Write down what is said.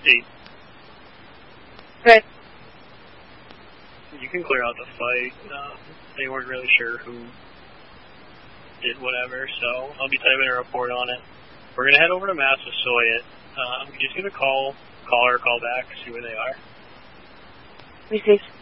8. Good. You can clear out the fight. They weren't really sure who did whatever, so I'll be typing a report on it. We're going to head over to Massasoit. I'm just going to call her, call back, see where they are. Received.